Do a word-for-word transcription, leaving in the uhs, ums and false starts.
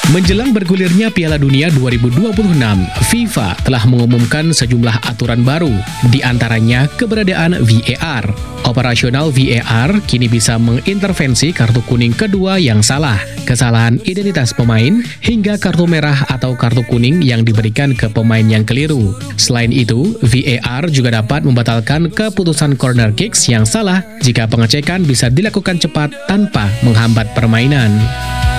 Menjelang bergulirnya Piala Dunia dua ribu dua puluh enam, FIFA telah mengumumkan sejumlah aturan baru, di antaranya keberadaan V A R. Operasional V A R kini bisa mengintervensi kartu kuning kedua yang salah, kesalahan identitas pemain, hingga kartu merah atau kartu kuning yang diberikan ke pemain yang keliru. Selain itu, V A R juga dapat membatalkan keputusan corner kicks yang salah jika pengecekan bisa dilakukan cepat tanpa menghambat permainan.